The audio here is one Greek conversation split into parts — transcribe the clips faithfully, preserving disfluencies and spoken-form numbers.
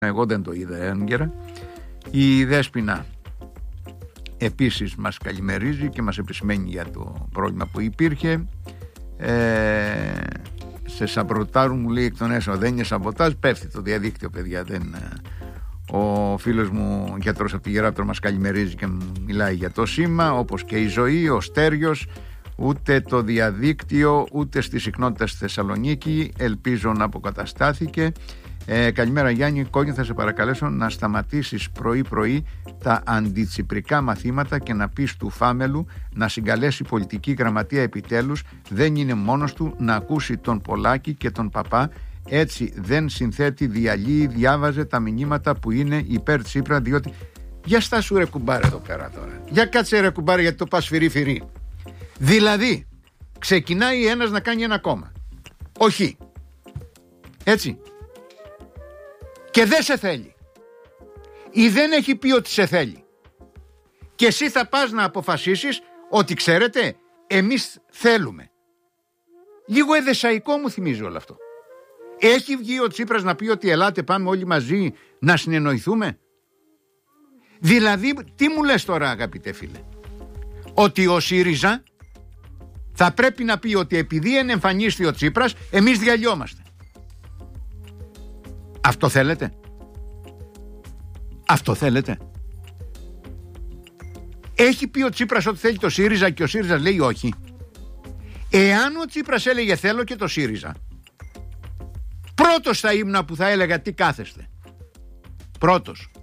Εγώ δεν το είδα έγκαιρα. Η Δέσποινα επίσης μας καλημερίζει και μας επισημαίνει για το πρόβλημα που υπήρχε. Ε, σε σαμποτάρουν, μου λέει εκ των έσω, δεν είναι σαμποτάζ, πέφτει το διαδίκτυο, παιδιά. Δεν, ο φίλος μου γιατρός από τη Γεράπτρο μας καλημερίζει και μου μιλάει για το σήμα, όπως και η ζωή, ο Στέριος. Ούτε το διαδίκτυο, ούτε στη συχνότητα στη Θεσσαλονίκη, ελπίζω να αποκαταστάθηκε. Ε, καλημέρα Γιάννη, Κόκκιν, θα σε παρακαλέσω να σταματήσεις πρωί πρωί τα αντιτσιπρικά μαθήματα και να πεις του Φάμελου να συγκαλέσει πολιτική γραμματεία επιτέλους. Δεν είναι μόνος του, να ακούσει τον Πολάκη και τον Παπά. Έτσι δεν συνθέτει, διαλύει, διάβαζε τα μηνύματα που είναι υπέρ Τσίπρα, διότι... Για στάσου ρε κουμπάρε εδώ πέρα τώρα. Για κάτσε ρε κουμπάρε, γιατί το πας φυρί φυρί. Δηλαδή ξεκινάει ένας να κάνει ένα κόμμα, όχι, έτσι, και δεν σε θέλει ή δεν έχει πει ότι σε θέλει, και εσύ θα πας να αποφασίσεις ότι ξέρετε εμείς θέλουμε. Λίγο εδεσαϊκό μου θυμίζει όλο αυτό. Έχει βγει ο Τσίπρας να πει ότι ελάτε πάμε όλοι μαζί να συνεννοηθούμε? Δηλαδή τι μου λες τώρα, αγαπητέ φίλε, ότι ο ΣΥΡΙΖΑ θα πρέπει να πει ότι επειδή εμφανίστηκε ο Τσίπρας εμείς διαλυόμαστε? Αυτό θέλετε? Αυτό θέλετε? Έχει πει ο Τσίπρας ότι θέλει το ΣΥΡΙΖΑ και ο ΣΥΡΙΖΑ λέει όχι? Εάν ο Τσίπρας έλεγε θέλω και το ΣΥΡΙΖΑ, πρώτος θα ήμουν που θα έλεγα τι κάθεστε. Πρώτος.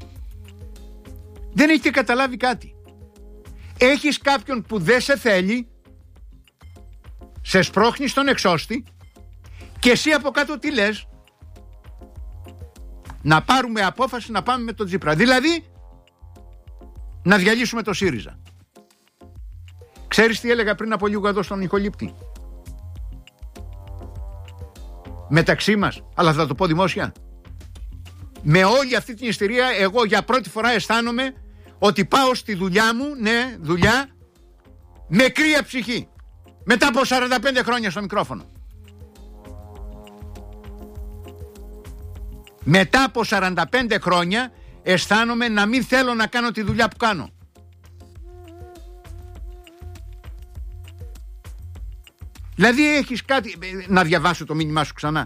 Δεν έχετε καταλάβει κάτι. Έχεις κάποιον που δεν σε θέλει, σε σπρώχνει στον εξώστη, και εσύ από κάτω τι λες? Να πάρουμε απόφαση να πάμε με τον Τσίπρα, δηλαδή να διαλύσουμε το ΣΥΡΙΖΑ. Ξέρεις τι έλεγα πριν από λίγο εδώ στον Νικολίπτη? Μεταξύ μας, αλλά θα το πω δημόσια, με όλη αυτή την ιστερία εγώ για πρώτη φορά αισθάνομαι ότι πάω στη δουλειά μου, ναι, δουλειά, με κρύα ψυχή. Μετά από σαράντα πέντε χρόνια στο μικρόφωνο. Μετά από σαράντα πέντε χρόνια αισθάνομαι να μην θέλω να κάνω τη δουλειά που κάνω. Δηλαδή έχεις κάτι... Να διαβάσω το μήνυμά σου ξανά.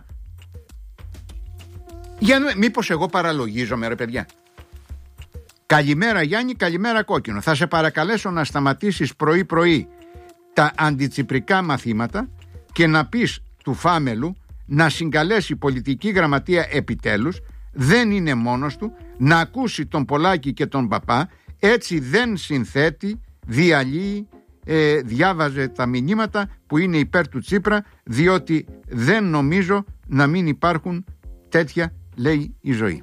Για να... Μήπως εγώ παραλογίζομαι ρε παιδιά? Καλημέρα Γιάννη, καλημέρα Κόκκινο. Θα σε παρακαλέσω να σταματήσεις πρωί πρωί τα αντιτσιπρικά μαθήματα και να πεις του Φάμελου να συγκαλέσει πολιτική γραμματεία επιτέλους. Δεν είναι μόνος του, να ακούσει τον Πολάκη και τον Παπά. Έτσι δεν συνθέτει, διαλύει, ε, διάβαζε τα μηνύματα που είναι υπέρ του Τσίπρα, διότι δεν νομίζω να μην υπάρχουν τέτοια, λέει η ζωή.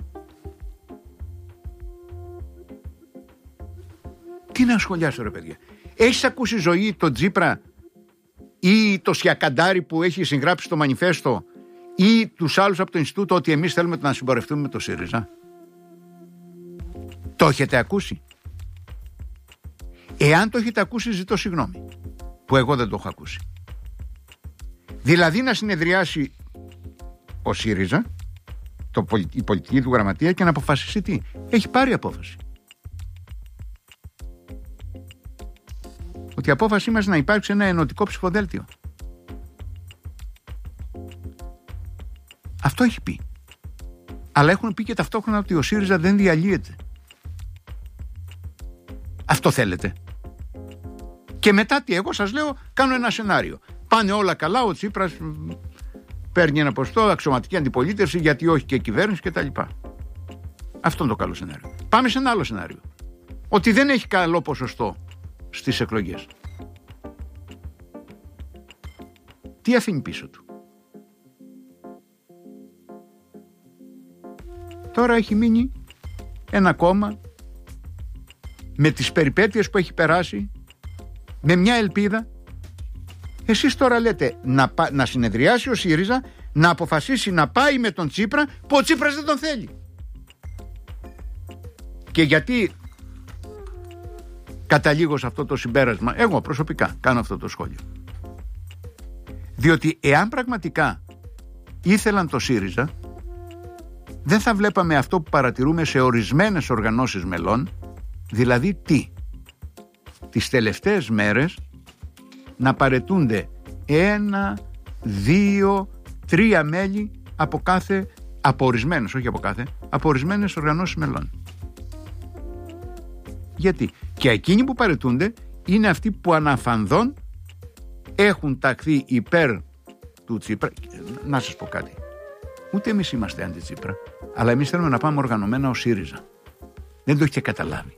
Τι να σχολιάσω ρε παιδιά? Έχεις ακούσει ζωή τον Τσίπρα ή το Σιακαντάρι που έχει συγγράψει το μανιφέστο ή τους άλλους από το Ινστιτούτο ότι εμείς θέλουμε να συμπορευτούμε με το ΣΥΡΙΖΑ? Το έχετε ακούσει? Εάν το έχετε ακούσει ζητώ συγγνώμη που εγώ δεν το έχω ακούσει. Δηλαδή να συνεδριάσει ο ΣΥΡΙΖΑ, το, η πολιτική του γραμματεία, και να αποφασίσει τι? Έχει πάρει απόφαση. Ότι η απόφασή μας να υπάρξει ένα ενωτικό ψηφοδέλτιο. Αυτό έχει πει. Αλλά έχουν πει και ταυτόχρονα ότι ο ΣΥΡΙΖΑ δεν διαλύεται. Αυτό θέλετε? Και μετά τι? Εγώ σας λέω, κάνω ένα σενάριο. Πάνε όλα καλά, ο Τσίπρας παίρνει ένα ποστό, αξιωματική αντιπολίτευση, γιατί όχι και κυβέρνηση κτλ. Αυτό είναι το καλό σενάριο. Πάμε σε ένα άλλο σενάριο. Ότι δεν έχει καλό ποσοστό στις εκλογές. Τι αφήνει πίσω του? Τώρα έχει μείνει ένα κόμμα με τις περιπέτειες που έχει περάσει, με μια ελπίδα. Εσείς τώρα λέτε να, να συνεδριάσει ο ΣΥΡΙΖΑ, να αποφασίσει να πάει με τον Τσίπρα, που ο Τσίπρας δεν τον θέλει. Και γιατί καταλήγω σε αυτό το συμπέρασμα? Εγώ προσωπικά κάνω αυτό το σχόλιο. Διότι εάν πραγματικά ήθελαν το ΣΥΡΙΖΑ, δεν θα βλέπαμε αυτό που παρατηρούμε σε ορισμένες οργανώσεις μελών, δηλαδή τι? Τις τελευταίες μέρες να παραιτούνται ένα, δύο, τρία μέλη από κάθε, από ορισμένες, όχι από κάθε, από ορισμένες οργανώσεις μελών. Γιατί? Και εκείνοι που παραιτούνται είναι αυτοί που αναφανδόν έχουν ταχθεί υπέρ του Τσίπρα. Να σας πω κάτι. Ούτε εμείς είμαστε αντι-Τσίπρα, αλλά εμείς θέλουμε να πάμε οργανωμένα ως ΣΥΡΙΖΑ. Δεν το έχετε καταλάβει.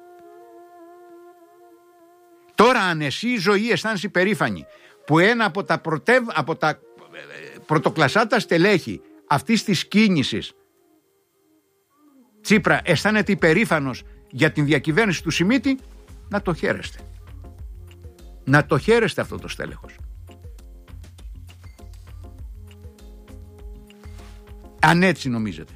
Τώρα αν εσύ η ζωή αισθάνεσαι περήφανη που ένα από τα, πρωτευ... από τα πρωτοκλασσάτα στελέχη αυτής της κίνησης, Τσίπρα, αισθάνεται υπερήφανος για την διακυβέρνηση του Σιμίτη, να το χαίρεστε. Να το χαίρεστε αυτό το στέλεχος. Αν έτσι νομίζετε.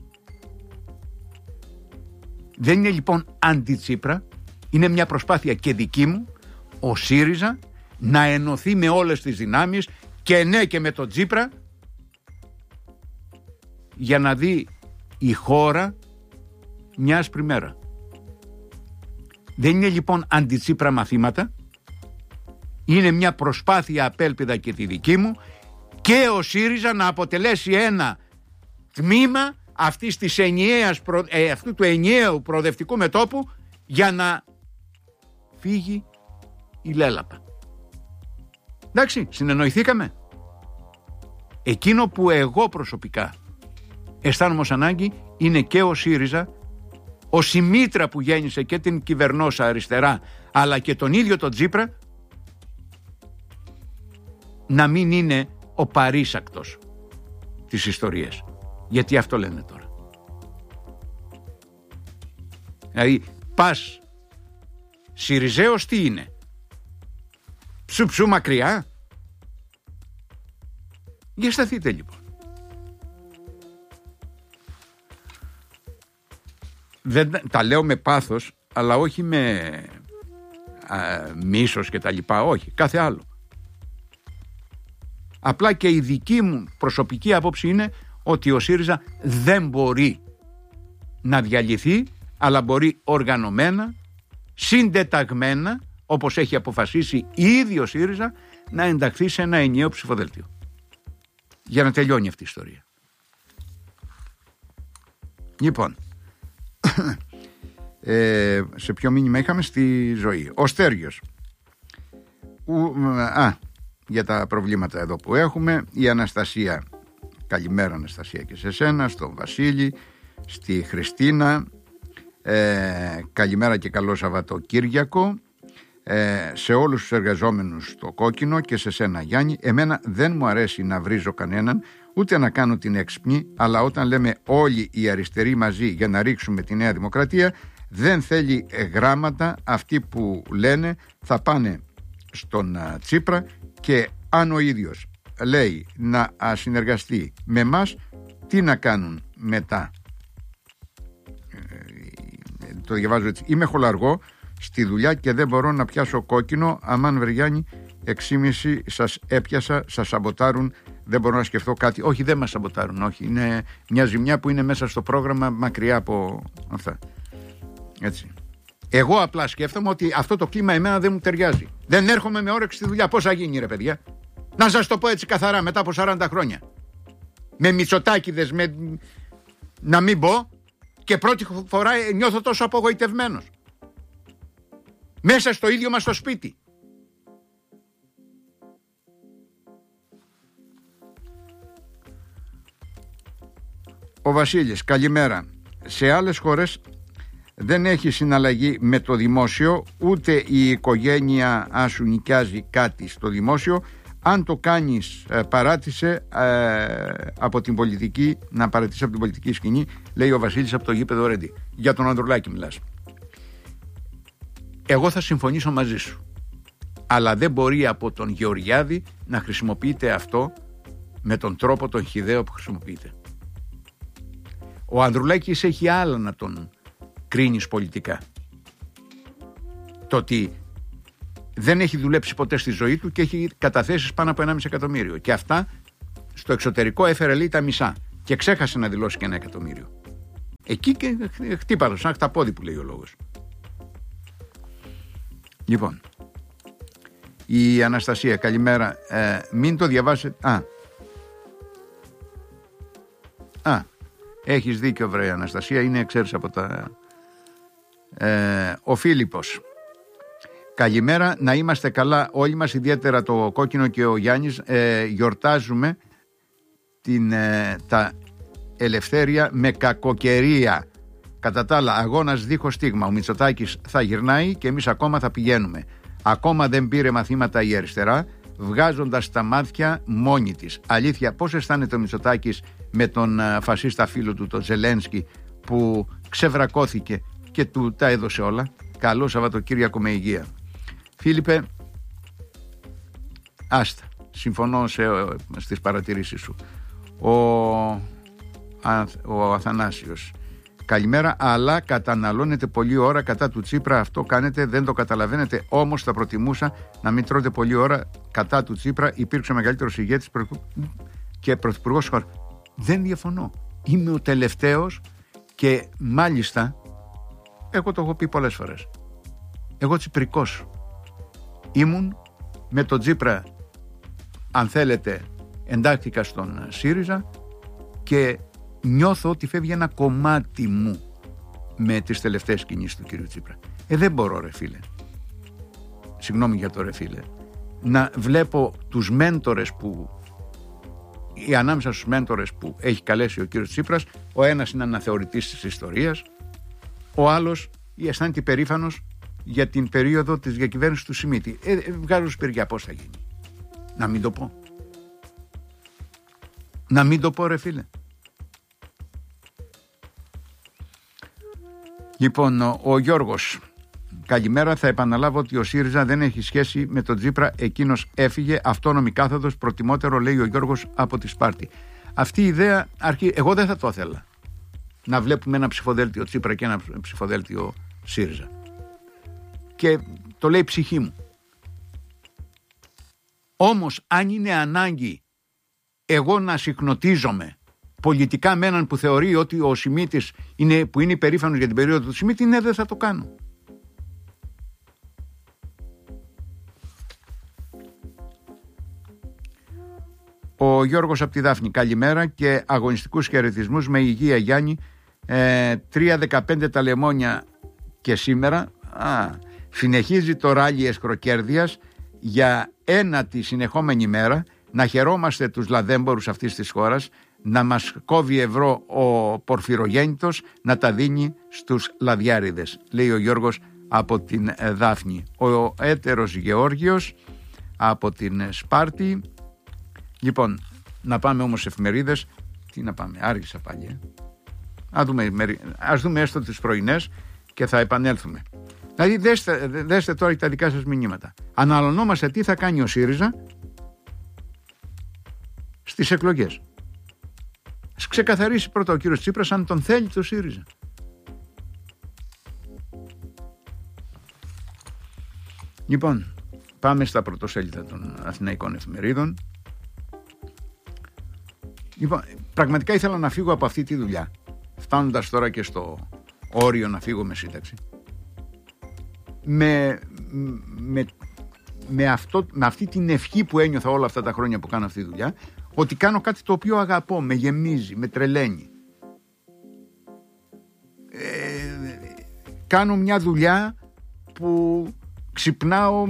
Δεν είναι λοιπόν αντι-Τσίπρα, είναι μια προσπάθεια και δική μου, ο ΣΥΡΙΖΑ να ενωθεί με όλες τις δυνάμεις και ναι και με τον Τσίπρα, για να δει η χώρα μια άσπρη μέρα. Δεν είναι λοιπόν αντι-Τσίπρα μαθήματα, είναι μια προσπάθεια απέλπιδα και τη δική μου και ο ΣΥΡΙΖΑ να αποτελέσει ένα τμήμα αυτής της ενιαίας, ε, αυτού του ενιαίου προοδευτικού μετώπου για να φύγει η λέλαπα. Εντάξει, συνεννοηθήκαμε. Εκείνο που εγώ προσωπικά αισθάνομαι ως ανάγκη είναι και ο ΣΥΡΙΖΑ, ο Σιμίτρα που γέννησε και την κυβερνόσα αριστερά, αλλά και τον ίδιο τον Τσίπρα, να μην είναι ο παρήσακτος της ιστορίας. Γιατί αυτό λένε τώρα. Δηλαδή πας Σιριζέος τι είναι? Ψου ψου μακριά. Για σταθείτε λοιπόν. Δεν, τα λέω με πάθος, αλλά όχι με α, μίσος και τα λοιπά, όχι, κάθε άλλο. Απλά και η δική μου προσωπική άποψη είναι ότι ο ΣΥΡΙΖΑ δεν μπορεί να διαλυθεί, αλλά μπορεί οργανωμένα, συντεταγμένα, όπως έχει αποφασίσει ήδη ο ΣΥΡΙΖΑ, να ενταχθεί σε ένα ενιαίο ψηφοδέλτιο. Για να τελειώνει αυτή η ιστορία. Λοιπόν, ε, σε ποιο μήνυμα είχαμε? Στη ζωή. Ο Στέργιος. Ου, α, για τα προβλήματα εδώ που έχουμε. Η Αναστασία. Καλημέρα Αναστασία και σε σένα, στον Βασίλη, στη Χριστίνα. Ε, καλημέρα και καλό Σαββατοκύριακο. Ε, σε όλους τους εργαζόμενους στο Κόκκινο και σε σένα Γιάννη. Εμένα δεν μου αρέσει να βρίζω κανέναν, ούτε να κάνω την έξυπνη, αλλά όταν λέμε όλοι οι αριστεροί μαζί για να ρίξουμε τη Νέα Δημοκρατία, δεν θέλει γράμματα. Αυτοί που λένε θα πάνε στον Τσίπρα, και αν ο ίδιος λέει να συνεργαστεί με μας, τι να κάνουν μετά? Ε, το διαβάζω έτσι. Είμαι χολαργό στη δουλειά και δεν μπορώ να πιάσω κόκκινο. Αμάν Βεργιάννη, εξήμιση σας έπιασα, σας σαμποτάρουν, δεν μπορώ να σκεφτώ κάτι. Όχι, δεν μας σαμποτάρουν, όχι. Είναι μια ζημιά που είναι μέσα στο πρόγραμμα, μακριά από αυτά. Έτσι. Εγώ απλά σκέφτομαι ότι αυτό το κλίμα εμένα δεν μου ταιριάζει. Δεν έρχομαι με όρεξη στη δουλειά. Πώς θα γίνει ρε παιδιά? Να σας το πω έτσι καθαρά, μετά από σαράντα χρόνια. Με Μητσοτάκηδες, με... να μην πω, και πρώτη φορά νιώθω τόσο απογοητευμένος. Μέσα στο ίδιο μας το σπίτι. Ο Βασίλης, καλημέρα. Σε άλλες χώρες δεν έχει συναλλαγή με το δημόσιο, ούτε η οικογένεια αν σου νοικιάζει κάτι στο δημόσιο. Αν το κάνεις ε, παράτησε ε, από την πολιτική, να παρατήσει από την πολιτική σκηνή, λέει ο Βασίλης από το γήπεδο Ρέντι. Για τον Ανδρουλάκη μιλάς. Εγώ θα συμφωνήσω μαζί σου, αλλά δεν μπορεί από τον Γεωργιάδη να χρησιμοποιείται αυτό με τον τρόπο τον χυδαίο που χρησιμοποιείται. Ο Ανδρουλάκης έχει άλλα να τον κρίνεις πολιτικά. Το ότι δεν έχει δουλέψει ποτέ στη ζωή του και έχει καταθέσεις πάνω από ενάμιση εκατομμύριο. Και αυτά στο εξωτερικό έφερε λέει τα μισά. και ξέχασε να δηλώσει και ένα εκατομμύριο. Εκεί και χτύπαλο, σαν χταπόδι που λέει ο λόγος. Λοιπόν, η Αναστασία, καλημέρα. Ε, μην το διαβάσετε. Α, α έχεις δίκιο, βρε Αναστασία, είναι ξέρεις από τα... Ε, ο Φίλιππος, καλημέρα, να είμαστε καλά όλοι μας, ιδιαίτερα το Κόκκινο και ο Γιάννης. Ε, γιορτάζουμε την, ε, τα ελευθέρια με κακοκαιρία. Κατά τα άλλα, αγώνας δίχως στίγμα. Ο Μητσοτάκης θα γυρνάει και εμείς ακόμα θα πηγαίνουμε. Ακόμα δεν πήρε μαθήματα η αριστερά, βγάζοντας τα μάτια μόνη της. Αλήθεια, πώς αισθάνεται ο Μητσοτάκης με τον φασίστα φίλο του, τον Ζελένσκι, που ξεβρακώθηκε και του τα έδωσε όλα? Καλό Σαββατοκύριακο με υγεία. Φίλιππε, άστα, συμφωνώ σε, στις παρατηρήσεις σου. Ο, ο Αθανάσιος, καλημέρα, αλλά καταναλώνετε πολλή ώρα κατά του Τσίπρα. Αυτό κάνετε, δεν το καταλαβαίνετε. Όμως θα προτιμούσα να μην τρώτε πολλή ώρα κατά του Τσίπρα. Υπήρξε ο μεγαλύτερος ηγέτης και πρωθυπουργός της χώρας. Δεν διαφωνώ. Είμαι ο τελευταίος και μάλιστα, εγώ το έχω πει πολλές φορές, εγώ τσιπρικός ήμουν. Με τον Τσίπρα, αν θέλετε, εντάχθηκα στον ΣΥΡΙΖΑ και νιώθω ότι φεύγει ένα κομμάτι μου με τις τελευταίες κινήσεις του κύριου Τσίπρα. Ε, δεν μπορώ, ρε φίλε, συγγνώμη για το ρε φίλε, να βλέπω τους μέντορες που, ή ανάμεσα στους μέντορες που έχει καλέσει ο κύριος Τσίπρας, ο ένας είναι αναθεωρητής της ιστορίας, ο άλλος αισθάνεται υπερήφανος για την περίοδο της διακυβέρνησης του Σιμίτη. Ε, ε, βγάζω σπηριά, πώς θα γίνει? Να μην το πω. Να μην το πω, ρε φίλε. Λοιπόν, ο, ο Γιώργος, καλημέρα, θα επαναλάβω ότι ο ΣΥΡΙΖΑ δεν έχει σχέση με τον Τσίπρα, εκείνος έφυγε, αυτόνομη κάθοδος, προτιμότερο, λέει ο Γιώργος από τη Σπάρτη. Αυτή η ιδέα, αρχή, εγώ δεν θα το ήθελα, να βλέπουμε ένα ψηφοδέλτιο Τσίπρα και ένα ψηφοδέλτιο ΣΥΡΙΖΑ. Και το λέει η ψυχή μου. Όμως αν είναι ανάγκη εγώ να συχνοτίζομαι πολιτικά με έναν που θεωρεί ότι ο Σιμίτης είναι, που είναι υπερήφανος για την περίοδο του Σιμίτη, ναι, δεν θα το κάνω. Ο Γιώργος από τη Δάφνη, καλημέρα και αγωνιστικούς χαιρετισμούς, με υγεία Γιάννη. ε, τρία δεκαπέντε τα λεμόνια και σήμερα. Α, συνεχίζει το ράλι εσκροκέρδειας για ένατη συνεχόμενη μέρα. Να χαιρόμαστε τους λαδέμπορους αυτής της χώρας, να μας κόβει ευρώ ο πορφυρογέννητος, να τα δίνει στους λαδιάριδες, λέει ο Γιώργος από την Δάφνη. Ο έτερος Γεώργιος από την Σπάρτη. Λοιπόν, να πάμε όμως εφημερίδες. Τι να πάμε, άργησα πάλι. Ε? Ας δούμε, ας δούμε έστω τις πρωινές και θα επανέλθουμε. Δηλαδή δέστε, δέστε τώρα τα δικά σας μηνύματα. Αναλωνόμαστε τι θα κάνει ο ΣΥΡΙΖΑ στις εκλογές. Ας ξεκαθαρίσει πρώτα ο κύριος Τσίπρας αν τον θέλει το ΣΥΡΙΖΑ. Λοιπόν, πάμε στα πρωτοσέλιδα των αθηναϊκών εφημερίδων. Λοιπόν, πραγματικά ήθελα να φύγω από αυτή τη δουλειά, φτάνοντας τώρα και στο όριο να φύγω με σύνταξη. Με, με, με, αυτό, με αυτή την ευχή που ένιωθα όλα αυτά τα χρόνια που κάνω αυτή τη δουλειά, ότι κάνω κάτι το οποίο αγαπώ, με γεμίζει, με τρελαίνει. Ε, κάνω μια δουλειά που ξυπνάω,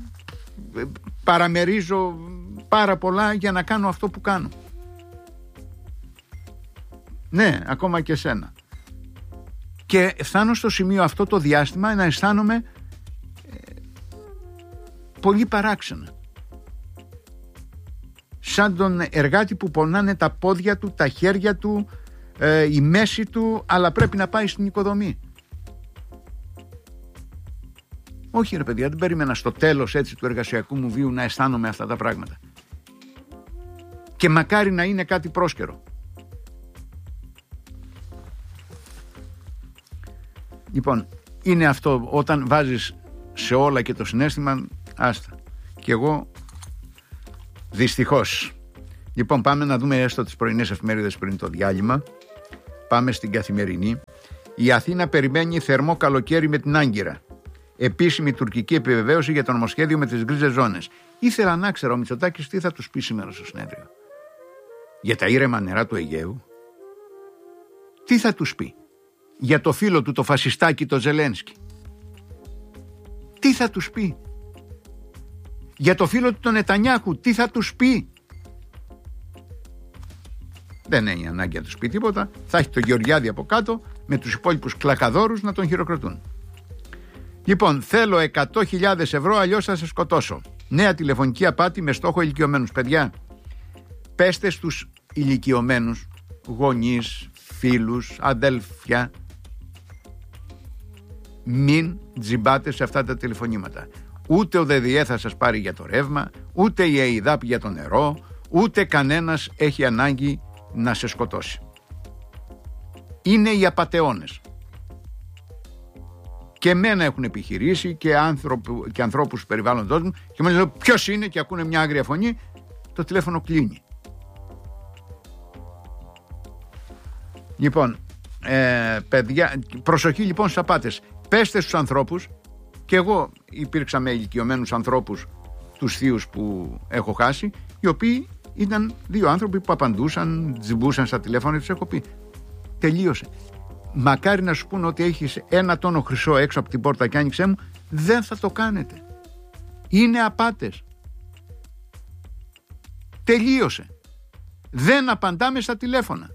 παραμερίζω πάρα πολλά για να κάνω αυτό που κάνω. Ναι, ακόμα και σένα. Και φτάνω στο σημείο αυτό το διάστημα να αισθάνομαι ε, πολύ παράξενα. Σαν τον εργάτη που πονάνε τα πόδια του, τα χέρια του, ε, η μέση του, αλλά πρέπει να πάει στην οικοδομή. Όχι ρε παιδιά, δεν περίμενα στο τέλος έτσι του εργασιακού μου βίου να αισθάνομαι αυτά τα πράγματα. Και μακάρι να είναι κάτι πρόσκαιρο. Λοιπόν, είναι αυτό, όταν βάζεις σε όλα και το συναίσθημα, άστα. Και εγώ, δυστυχώς, Λοιπόν, πάμε να δούμε έστω τις πρωινές εφημερίδες πριν το διάλειμμα. Πάμε στην Καθημερινή. Η Αθήνα περιμένει θερμό καλοκαίρι με την Άγκυρα. Επίσημη τουρκική επιβεβαίωση για το νομοσχέδιο με τις γκρίζες ζώνες. Ήθελα να ξέρω ο Μητσοτάκης τι θα τους πει σήμερα στο συνέδριο. Για τα ήρεμα νερά του Αιγαίου. Τι θα τους πει. Για το φίλο του το φασιστάκι το Ζελένσκι. Τι θα τους πει. Για το φίλο του τον Νετανιάχου. Τι θα τους πει. Δεν έχει ανάγκη να τους πει τίποτα. Θα έχει το Γεωργιάδη από κάτω με τους υπόλοιπους κλακαδόρους να τον χειροκροτούν. Λοιπόν, θέλω εκατό χιλιάδες ευρώ, αλλιώς θα σε σκοτώσω. Νέα τηλεφωνική απάτη με στόχο ηλικιωμένους. Παιδιά, πέστε στους ηλικιωμένους, γονείς, φίλους, αδέλφια, μην τζιμπάτε σε αυτά τα τηλεφωνήματα. Ούτε ο ΔΔΕ θα σας πάρει για το ρεύμα, ούτε η ΕΙΔΑΠ για το νερό, ούτε κανένας έχει ανάγκη να σε σκοτώσει. Είναι οι απατεώνες. Και εμένα έχουν επιχειρήσει και, άνθρωπου, και ανθρώπους του περιβάλλοντος μου και μου λένε ποιος είναι και ακούνε μια άγρια φωνή, το τηλέφωνο κλείνει. Λοιπόν, ε, παιδιά, προσοχή λοιπόν στους απάτες. Πέστε στους ανθρώπους, και εγώ υπήρξα με ηλικιωμένους ανθρώπους, τους θείους που έχω χάσει, οι οποίοι ήταν δύο άνθρωποι που απαντούσαν, τζιμπούσαν στα τηλέφωνα και τους έχω πει τελείωσε. Μακάρι να σου πούνε ότι έχεις ένα τόνο χρυσό έξω από την πόρτα και άνοιξέ μου, δεν θα το κάνετε. Είναι απάτες. Τελείωσε. Δεν απαντάμε στα τηλέφωνα.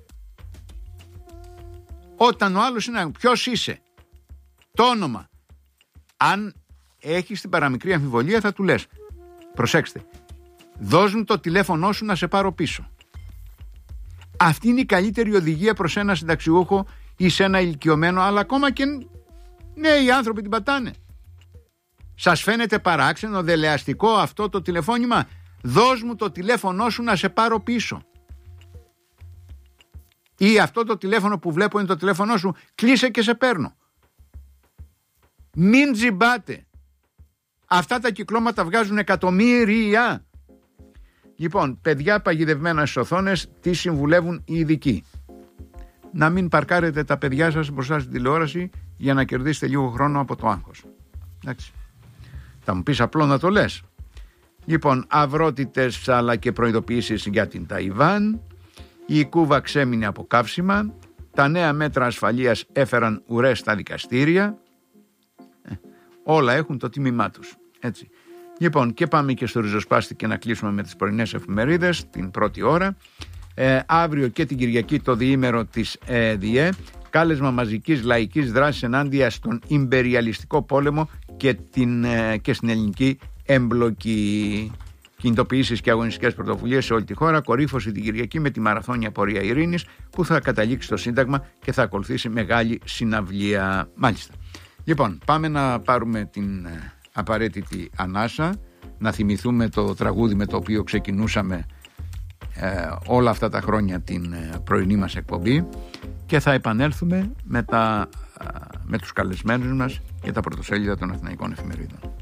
Όταν ο άλλος είναι ποιος είσαι, το όνομα, αν έχεις την παραμικρή αμφιβολία θα του λες προσέξτε, δώσ' μου το τηλέφωνό σου να σε πάρω πίσω. Αυτή είναι η καλύτερη οδηγία προς ένα συνταξιούχο ή σε ένα ηλικιωμένο, αλλά ακόμα και νέοι άνθρωποι την πατάνε. Σας φαίνεται παράξενο, δελεαστικό αυτό το τηλεφώνημα? Δώσ' μου το τηλέφωνό σου να σε πάρω πίσω. Ή αυτό το τηλέφωνο που βλέπω είναι το τηλέφωνό σου, κλείσε και σε παίρνω. Μην τζιμπάτε. Αυτά τα κυκλώματα βγάζουν εκατομμύρια. Λοιπόν, παιδιά παγιδευμένα στις οθόνες, τι συμβουλεύουν οι ειδικοί? Να μην παρκάρετε τα παιδιά σας μπροστά στην τηλεόραση για να κερδίσετε λίγο χρόνο από το άγχος. Εντάξει. Θα μου πεις απλό να το λες. Λοιπόν, αυρότητες αλλά και προειδοποιήσεις για την Ταϊβάν. Η Κούβα ξέμεινε από καύσιμα. Τα νέα μέτρα ασφαλείας έφεραν ουρές στα δικαστήρια. Ε, όλα έχουν το τίμημά τους. Έτσι. Λοιπόν, και πάμε και στο ριζοσπάστη και να κλείσουμε με τις πρωινές εφημερίδες την πρώτη ώρα. Ε, αύριο και την Κυριακή το διήμερο της ΕΔΙΕ, κάλεσμα μαζικής λαϊκής δράσης ενάντια στον ιμπεριαλιστικό πόλεμο και, την, ε, και στην ελληνική εμπλοκή. Κινητοποιήσεις και αγωνιστικές πρωτοβουλίες σε όλη τη χώρα, κορύφωση την Κυριακή με τη μαραθώνια πορεία ειρήνης που θα καταλήξει στο Σύνταγμα και θα ακολουθήσει μεγάλη συναυλία. Μάλιστα. Λοιπόν, πάμε να πάρουμε την ε, απαραίτητη ανάσα, να θυμηθούμε το τραγούδι με το οποίο ξεκινούσαμε Ε, όλα αυτά τα χρόνια την ε, πρωινή μας εκπομπή και θα επανέλθουμε με, τα, ε, με τους καλεσμένους μας και τα πρωτοσέλιδα των Αθηναϊκών εφημερίδων.